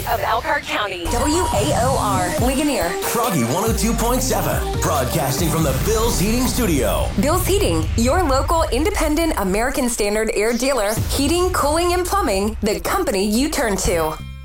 of Elkhart County. WAOR, Ligonier. Froggy 102.7, broadcasting from the Bill's Heating Studio. Bill's Heating, your local independent American Standard air dealer. Heating, cooling, and plumbing, the company you turn to.